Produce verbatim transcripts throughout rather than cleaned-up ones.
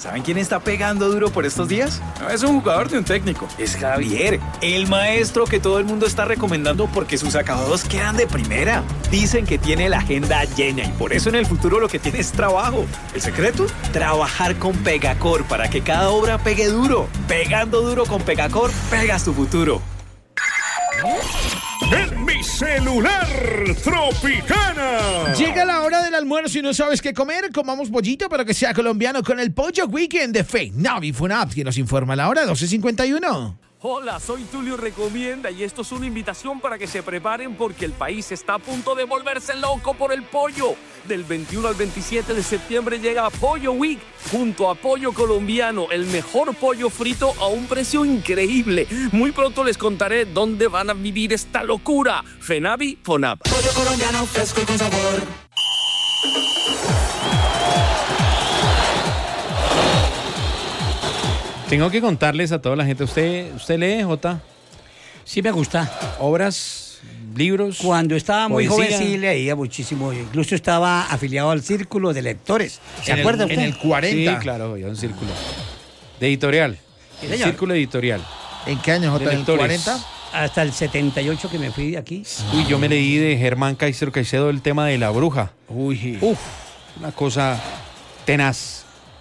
¿Saben quién está pegando duro por estos días? No es un jugador ni un técnico, es Javier, el maestro que todo el mundo está recomendando porque sus acabados quedan de primera. Dicen que tiene la agenda llena y por eso en el futuro lo que tiene es trabajo. ¿El secreto? Trabajar con Pegacor para que cada obra pegue duro. Pegando duro con Pegacor, pegas tu futuro. En mi celular, Tropicana. Llega la hora del almuerzo y no sabes qué comer. Comamos pollito, pero que sea colombiano con el Pollo Weekend de FENAVI FUNAP, que nos informa a la hora doce cincuenta y uno. Hola, soy Tulio Recomienda y esto es una invitación para que se preparen porque el país está a punto de volverse loco por el pollo. Del veintiuno al veintisiete de septiembre llega Pollo Week junto a Pollo Colombiano, el mejor pollo frito a un precio increíble. Muy pronto les contaré dónde van a vivir esta locura. FENAVI FUNAP. Pollo colombiano fresco y con sabor. Tengo que contarles a toda la gente. ¿Usted, usted lee, Jota? Sí, me gusta. ¿Obras, libros? Cuando estaba muy poesía? joven sí leía muchísimo. Incluso estaba afiliado al Círculo de Lectores. ¿Se En el- acuerda usted? en el cuarenta. Sí, claro, había un círculo. De editorial. Sí, El señor. círculo editorial. ¿En qué año, Jota? De ¿En el lectores. cuarenta? Hasta el setenta y ocho que me fui de aquí. Uy, yo me leí de Germán Caicedo Caicedo el tema de la bruja. Uy. Uf, una cosa tenaz.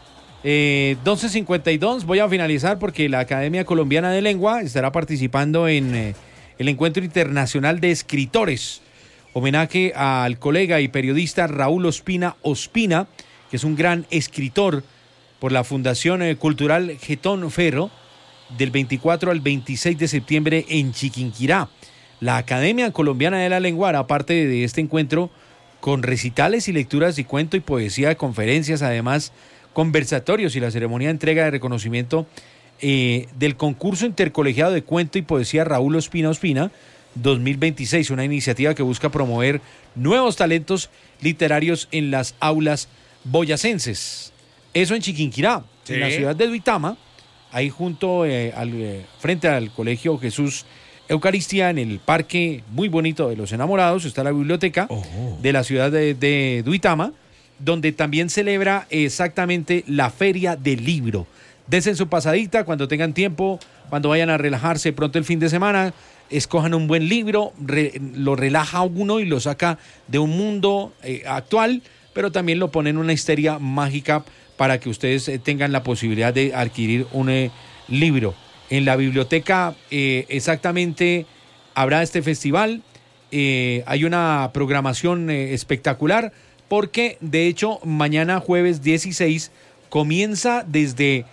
Eh, doce cincuenta y dos, voy a finalizar porque la Academia Colombiana de Lengua estará participando en eh, el Encuentro Internacional de Escritores. Homenaje al colega y periodista Raúl Ospina Ospina, que es un gran escritor, por la Fundación eh, Cultural Getón Ferro, del veinticuatro al veintiséis de septiembre en Chiquinquirá. La Academia Colombiana de la Lengua hará parte de este encuentro con recitales y lecturas de cuento y poesía, de conferencias, además conversatorios y la ceremonia de entrega de reconocimiento eh, del concurso intercolegiado de cuento y poesía Raúl Ospina Ospina dos mil veintiséis, una iniciativa que busca promover nuevos talentos literarios en las aulas boyacenses. Eso en Chiquinquirá, Sí. en la ciudad de Duitama, ahí junto eh, al, eh, frente al Colegio Jesús Eucaristía, en el parque muy bonito de los enamorados, está la biblioteca Oh. de la ciudad de, de Duitama, donde también celebra exactamente la Feria del Libro. Desen su pasadita cuando tengan tiempo, cuando vayan a relajarse pronto el fin de semana, escojan un buen libro, re, lo relaja uno y lo saca de un mundo eh, actual, pero también lo pone en una histeria mágica para que ustedes eh, tengan la posibilidad de adquirir un eh, libro. En la biblioteca eh, exactamente habrá este festival, eh, hay una programación eh, espectacular, porque de hecho mañana jueves dieciséis comienza desde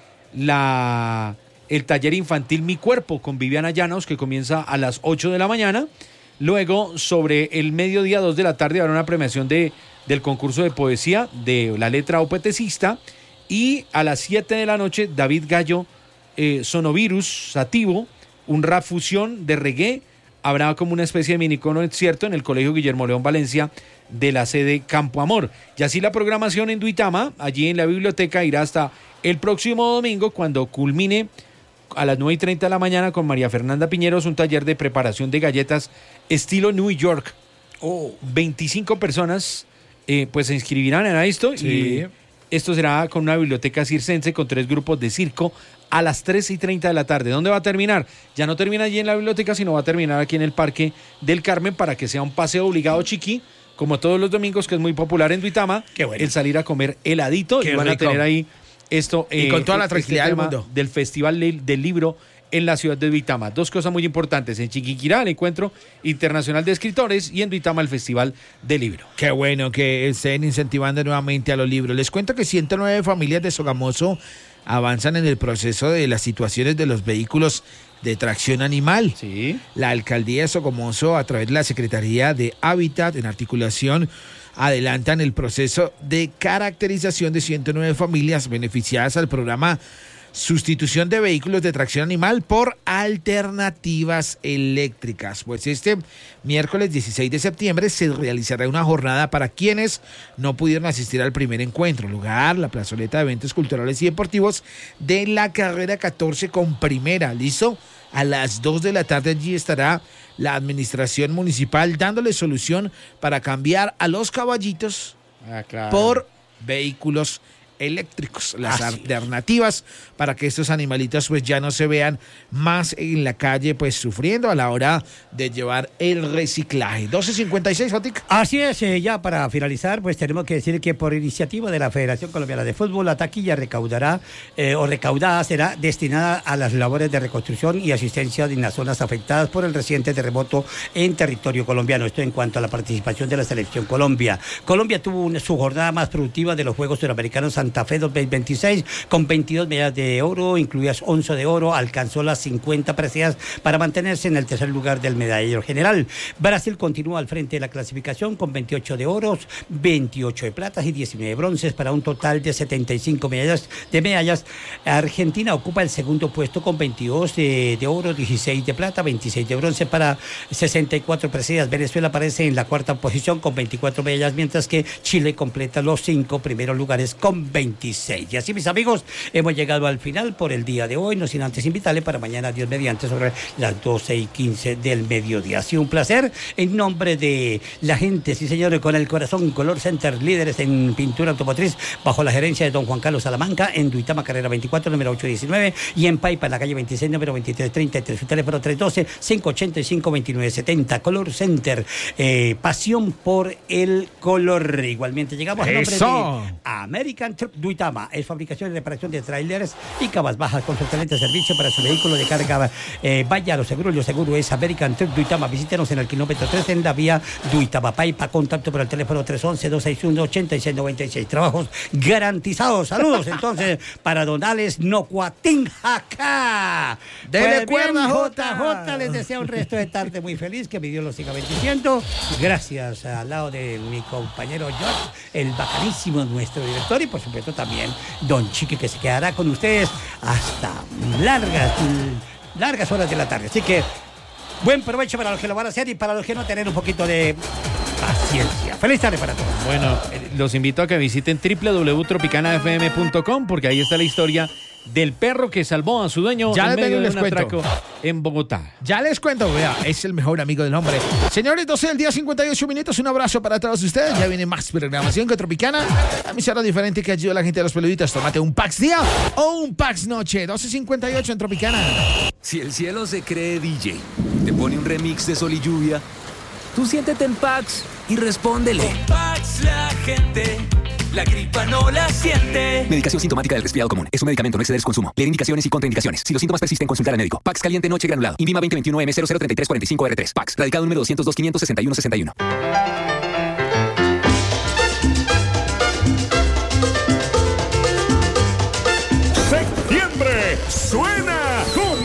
la, el taller infantil Mi Cuerpo con Viviana Llanos, que comienza a las ocho de la mañana. Luego sobre el mediodía, dos de la tarde, habrá una premiación de, del concurso de poesía de la letra opetecista, y a las siete de la noche David Gallo, eh, Sonovirus Sativo, un rap fusión de reggae. Habrá como una especie de mini concierto en el Colegio Guillermo León Valencia de la sede Campo Amor. Y así la programación en Duitama, allí en la biblioteca, irá hasta el próximo domingo, cuando culmine a las nueve y treinta de la mañana con María Fernanda Piñeros un taller de preparación de galletas estilo New York. Oh, veinticinco personas eh, pues se inscribirán en esto. Sí. Y esto será con una biblioteca circense con tres grupos de circo a las tres y treinta de la tarde. ¿Dónde va a terminar? Ya no termina allí en la biblioteca, sino va a terminar aquí en el Parque del Carmen, para que sea un paseo obligado chiqui, como todos los domingos, que es muy popular en Duitama. Qué bueno. El salir a comer heladito. Qué y van a rico. tener ahí esto. Y con toda la este tranquilidad del tema mundo. del Festival Li- del Libro en la ciudad de Duitama. Dos cosas muy importantes: en Chiquinquirá el Encuentro Internacional de Escritores, y en Duitama el Festival del Libro. Qué bueno que estén incentivando nuevamente a los libros. Les cuento que ciento nueve familias de Sogamoso avanzan en el proceso de las situaciones de los vehículos de tracción animal. Sí. La alcaldía de Sogamoso, a través de la Secretaría de Hábitat, en articulación, adelantan el proceso de caracterización de ciento nueve familias beneficiadas al programa Sustitución de Vehículos de Tracción Animal por Alternativas Eléctricas. Pues este miércoles dieciséis de septiembre se realizará una jornada para quienes no pudieron asistir al primer encuentro. Lugar, la plazoleta de eventos culturales y deportivos de la carrera catorce con primera. ¿Listo? A las dos de la tarde allí estará la administración municipal dándole solución para cambiar a los caballitos Ah, claro. por vehículos eléctricos, las Así es. alternativas para que estos animalitos pues ya no se vean más en la calle pues sufriendo a la hora de llevar el reciclaje. doce cincuenta y seis, Fatic. Así es, eh, ya para finalizar, pues tenemos que decir que por iniciativa de la Federación Colombiana de Fútbol, la taquilla recaudará eh, o recaudada será destinada a las labores de reconstrucción y asistencia en las zonas afectadas por el reciente terremoto en territorio colombiano. Esto en cuanto a la participación de la Selección Colombia. Colombia tuvo una, su jornada más productiva de los Juegos Suramericanos Santa Fe dos mil veintiséis, con veintidós medallas de oro, incluidas once de oro, alcanzó las cincuenta preseas para mantenerse en el tercer lugar del medallero general. Brasil continúa al frente de la clasificación con veintiocho de oros, veintiocho de platas y diecinueve de bronces para un total de setenta y cinco medallas de medallas. Argentina ocupa el segundo puesto con veintidós de, de oro, dieciséis de plata, veintiséis de bronce para sesenta y cuatro preseas. Venezuela aparece en la cuarta posición con veinticuatro medallas, mientras que Chile completa los cinco primeros lugares con veintiséis. Y así, mis amigos, hemos llegado al final por el día de hoy, no sin antes invitarle para mañana, Dios mediante, sobre las doce y quince del mediodía. Ha sido un placer. En nombre de la gente, sí señores, con el corazón, Color Center, líderes en pintura automotriz, bajo la gerencia de don Juan Carlos Salamanca, en Duitama, carrera veinticuatro, número ocho diecinueve, y en Paipa, en la calle veintiséis, número veintitrés treinta y tres, su teléfono tres uno dos, cinco ocho cinco, dos nueve siete cero. Color Center, eh, pasión por el color. Igualmente llegamos al nombre ¡Eso! de American Truck Duitama, es fabricación y reparación de trailers y cabas bajas con su excelente servicio para su vehículo de carga. Eh, vaya a lo seguro, lo seguro es American Truck Duitama. Visítenos en el kilómetro tres en la vía Duitama. Paipa, contacto por el teléfono tres once, dos seis uno, ocho seis nueve seis. Trabajos garantizados. Saludos entonces para Donales Nocuatinjaca. Dele Pues bien, cuerda, J J. Les deseo un resto de tarde muy feliz, que mi Dios los siga bendiciendo. Gracias al lado de mi compañero George, el bacanísimo nuestro director, y por supuesto también don Chiqui, que se quedará con ustedes hasta largas, largas horas de la tarde. Así que buen provecho para los que lo van a hacer y para los que no, tener un poquito de paciencia. Feliz tarde para todos. Bueno, eh, los invito a que visiten w w w punto tropicana f m punto com, porque ahí está la historia del perro que salvó a su dueño Ya en les medio vengo y de les un cuento. atraco en Bogotá. Ya les cuento, vea, es el mejor amigo del hombre. Señores, doce del día, cincuenta y ocho minutos. Un abrazo para todos ustedes. Ya viene más programación que Tropicana. La emisora diferente que ayuda a la gente de los peluditos. Tómate un Pax día o un Pax noche. doce cincuenta y ocho en Tropicana. Si el cielo se cree D J, te pone un remix de Sol y Lluvia, tú siéntete en Pax y respóndele. Con Pax la gente, la gripa no la siente. Medicación sintomática del resfriado común. Es un medicamento, no exceder su consumo. Leer indicaciones y contraindicaciones. Si los síntomas persisten, consultar al médico. Pax caliente noche granulado. Invima veinte veintiuno M cero cero treinta y tres cuarenta y cinco R tres. Pax. Radicado número doscientos dos, quinientos sesenta y uno sesenta y uno. Septiembre suena